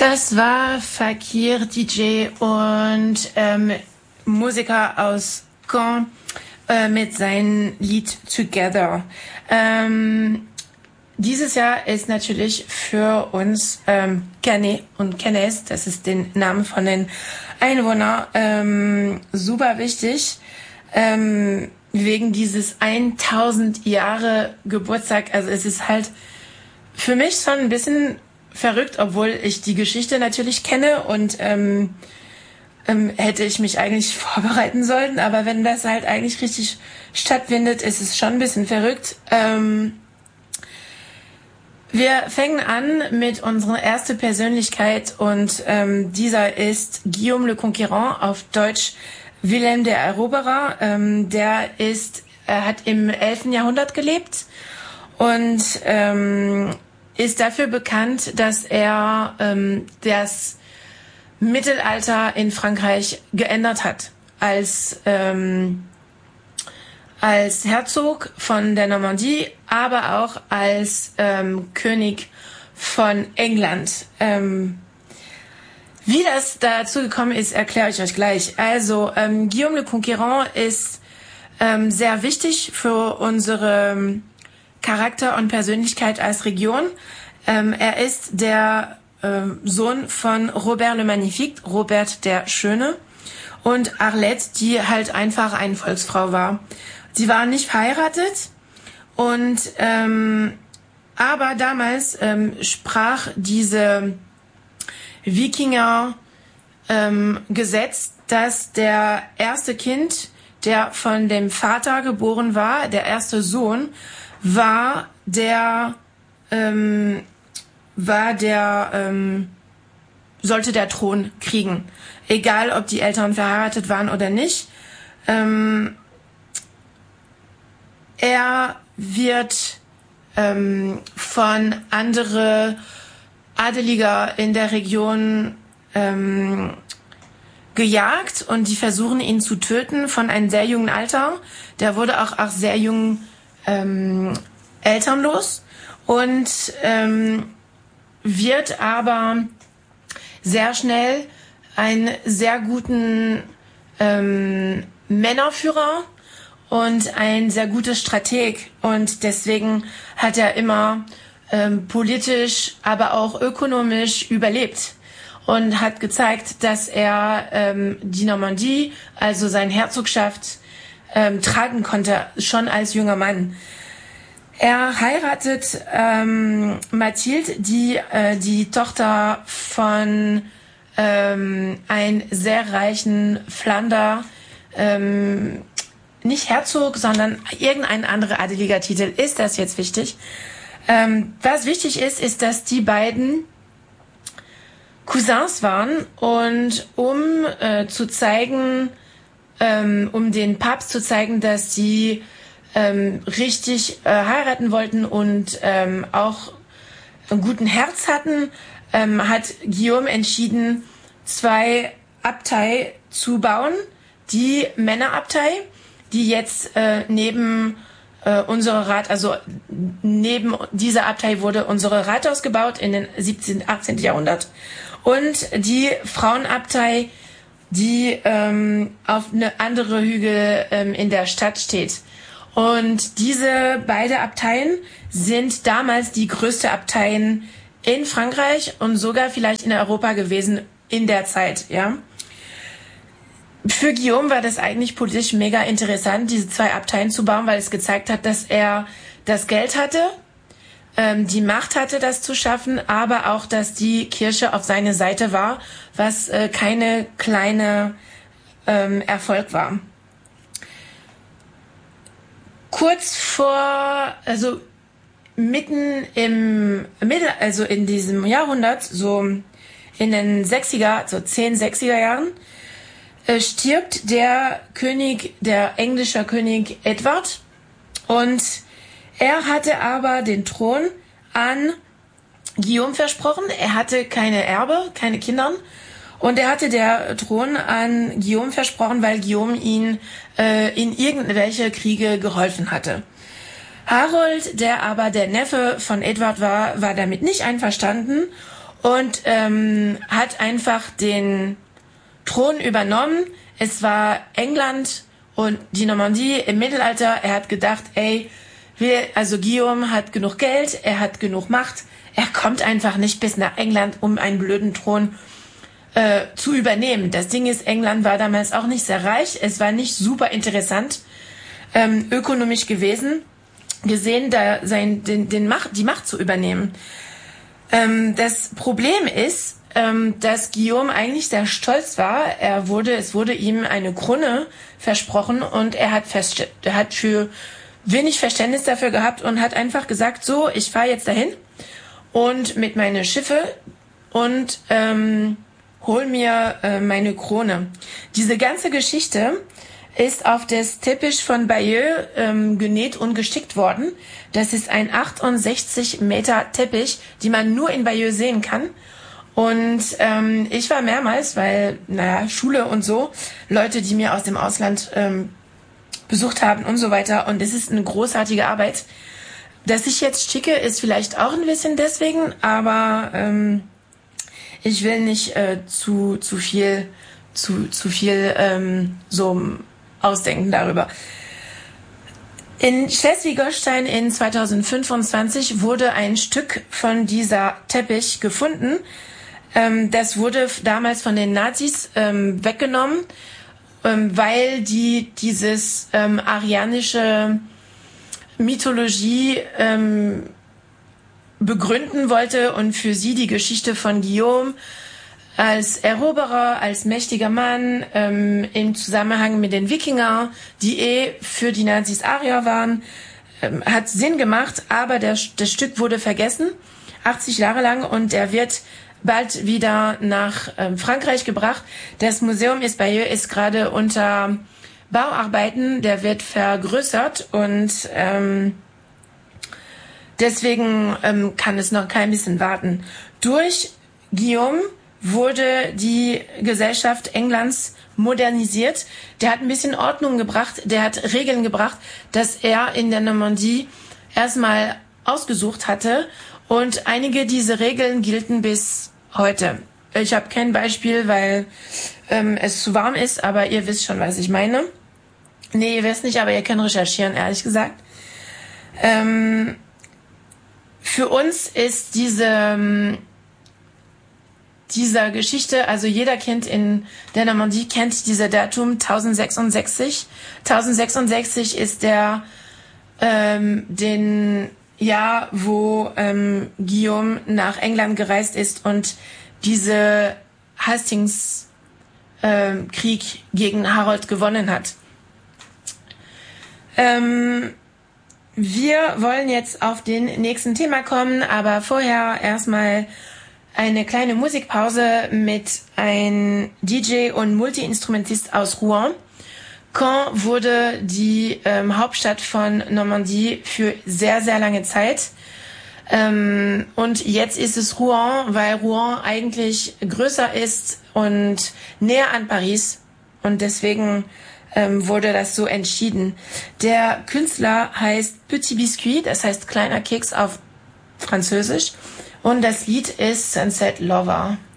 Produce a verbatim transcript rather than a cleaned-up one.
Das war Fakir, D J und ähm, Musiker aus Caen äh, mit seinem Lied Together. Ähm, dieses Jahr ist natürlich für uns ähm, Canet und Canes, das ist der Name von den Einwohnern, ähm, super wichtig. Ähm, wegen dieses tausend Jahre Geburtstag. Also es ist halt für mich schon ein bisschen verrückt, obwohl ich die Geschichte natürlich kenne und ähm, ähm, hätte ich mich eigentlich vorbereiten sollen. Aber wenn das halt eigentlich richtig stattfindet, ist es schon ein bisschen verrückt. Ähm, wir fangen an mit unserer ersten Persönlichkeit und ähm, dieser ist Guillaume le Conquérant, auf Deutsch Wilhelm der Eroberer. Ähm, der ist, er hat im elften Jahrhundert gelebt und ähm, ist dafür bekannt, dass er ähm, das Mittelalter in Frankreich geändert hat. Als, ähm, als Herzog von der Normandie, aber auch als ähm, König von England. Ähm, wie das dazu gekommen ist, erkläre ich euch gleich. Also ähm, Guillaume le Conquérant ist ähm, sehr wichtig für unsere Charakter und Persönlichkeit als Region. Ähm, er ist der ähm, Sohn von Robert le Magnifique, Robert der Schöne, und Arlette, die halt einfach eine Volksfrau war. Sie waren nicht verheiratet und ähm, aber damals ähm, sprach diese Wikinger ähm, Gesetz, dass der erste Kind, der von dem Vater geboren war, der erste Sohn, war der ähm, war der ähm, sollte der Thron kriegen, egal ob die Eltern verheiratet waren oder nicht. Ähm, er wird ähm, von andere Adeliger in der Region ähm, gejagt und die versuchen ihn zu töten von einem sehr jungen Alter. Der wurde auch, auch sehr jung ähm, elternlos und ähm, wird aber sehr schnell einen sehr guten ähm, Männerführer und ein sehr gutes Strateg. Und deswegen hat er immer ähm, politisch, aber auch ökonomisch überlebt und hat gezeigt, dass er ähm, die Normandie, also seine Herzogschaft, ähm, tragen konnte, schon als junger Mann. Er heiratet ähm, Mathilde, die äh, die Tochter von ähm, einem sehr reichen Flander, ähm, nicht Herzog, sondern irgendein anderer adeliger Titel. Ist das jetzt wichtig? Ähm, was wichtig ist, ist, dass die beiden Cousins waren und um äh, zu zeigen, ähm, um den Papst zu zeigen, dass sie ähm, richtig äh, heiraten wollten und ähm, auch einen guten Herz hatten, ähm, hat Guillaume entschieden, zwei Abtei zu bauen. Die Männerabtei, die jetzt äh, neben äh, unsere Rat, also neben dieser Abtei wurde unsere Rathaus gebaut in den siebzehnten, achtzehnten Jahrhundert. Und die Frauenabtei, die ähm, auf eine andere Hügel ähm, in der Stadt steht. Und diese beiden Abteien sind damals die größte Abteien in Frankreich und sogar vielleicht in Europa gewesen in der Zeit, ja. Für Guillaume war das eigentlich politisch mega interessant, diese zwei Abteien zu bauen, weil es gezeigt hat, dass er das Geld hatte, ähm, die Macht hatte, das zu schaffen, aber auch, dass die Kirche auf seine Seite war, was äh, keine kleine ähm, Erfolg war. Kurz vor, also mitten im Mittel, also in diesem Jahrhundert, so in den sechziger, so zehn, sechziger Jahren, äh, stirbt der König, der englische König Edward, und er hatte aber den Thron an Guillaume versprochen. Er hatte keine Erbe, keine Kinder. Und er hatte der Thron an Guillaume versprochen, weil Guillaume ihn äh, in irgendwelche Kriege geholfen hatte. Harold, der aber der Neffe von Edward war, war damit nicht einverstanden und ähm, hat einfach den Thron übernommen. Es war England und die Normandie im Mittelalter. Er hat gedacht, ey, wir, also Guillaume hat genug Geld, er hat genug Macht, er kommt einfach nicht bis nach England, um einen blöden Thron äh, zu übernehmen. Das Ding ist, England war damals auch nicht sehr reich, es war nicht super interessant ähm, ökonomisch gewesen, gesehen, da sein, den, den Macht, die Macht zu übernehmen. Ähm, das Problem ist, ähm, dass Guillaume eigentlich sehr stolz war. Er wurde, es wurde ihm eine Krone versprochen und er hat, fest, er hat für wenig Verständnis dafür gehabt und hat einfach gesagt, so, ich fahre jetzt dahin und mit meinen Schiffe und ähm, hol mir äh, meine Krone. Diese ganze Geschichte ist auf das Teppich von Bayeux ähm, genäht und gestickt worden. Das ist ein achtundsechzig Meter Teppich, die man nur in Bayeux sehen kann. Und ähm, ich war mehrmals, weil, naja, Schule und so, Leute, die mir aus dem Ausland ähm, besucht haben und so weiter. Und es ist eine großartige Arbeit. Dass ich jetzt schicke, ist vielleicht auch ein bisschen deswegen, aber ähm, ich will nicht äh, zu zu viel zu zu viel ähm, so ausdenken darüber. In Schleswig-Holstein in zweitausendfünfundzwanzig wurde ein Stück von dieser Teppich gefunden. Ähm, das wurde damals von den Nazis ähm, weggenommen, ähm, weil die dieses ähm, arianische Mythologie ähm, begründen wollte und für sie die Geschichte von Guillaume als Eroberer, als mächtiger Mann ähm, im Zusammenhang mit den Wikinger, die eh für die Nazis Arier waren, ähm, hat Sinn gemacht, aber der, das Stück wurde vergessen, achtzig Jahre lang, und er wird bald wieder nach ähm, Frankreich gebracht. Das Museum ist Bayeux ist gerade unter Bauarbeiten, der wird vergrößert und ähm, deswegen ähm, kann es noch kein bisschen warten. Durch Guillaume wurde die Gesellschaft Englands modernisiert. Der hat ein bisschen Ordnung gebracht, der hat Regeln gebracht, dass er in der Normandie erstmal ausgesucht hatte, und einige dieser Regeln gelten bis heute. Ich habe kein Beispiel, weil ähm, es zu warm ist, aber ihr wisst schon, was ich meine. Nee, ihr wisst nicht, aber ihr könnt recherchieren, ehrlich gesagt. Ähm, für uns ist diese dieser Geschichte, also jeder kennt in der Normandie, kennt dieser Datum tausendsechsundsechzig. tausendsechsundsechzig ist der ähm, den Jahr, wo ähm, Guillaume nach England gereist ist und diese Hastings ähm, Krieg gegen Harold gewonnen hat. Ähm, wir wollen jetzt auf den nächsten Thema kommen, aber vorher erstmal eine kleine Musikpause mit einem D J und Multi-Instrumentist aus Rouen. Caen wurde die ähm, Hauptstadt von Normandie für sehr, sehr lange Zeit. Ähm, und jetzt ist es Rouen, weil Rouen eigentlich größer ist und näher an Paris. Und deswegen ähm, wurde das so entschieden. Der Künstler heißt Petit Biscuit, das heißt kleiner Keks auf Französisch. Und das Lied ist Sunset Lover.